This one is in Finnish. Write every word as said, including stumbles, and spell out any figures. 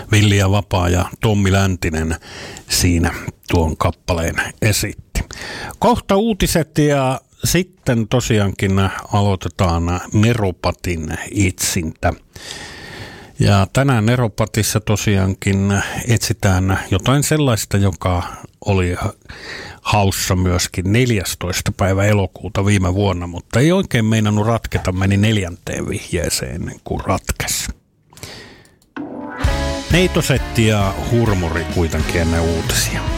Villi ja Vapaa ja Tommi Läntinen siinä tuon kappaleen esitti. Kohta uutiset ja sitten tosiaankin aloitetaan Neropatin etsintä. Ja tänään Neropatissa tosiaankin etsitään jotain sellaista, joka oli haussa myöskin neljästoista päivä elokuuta viime vuonna, mutta ei oikein meinannut ratketa, meni neljänteen vihjeeseen kun ratkesi. Neitosetti ja hurmuri kuitenkin ennen uutisia.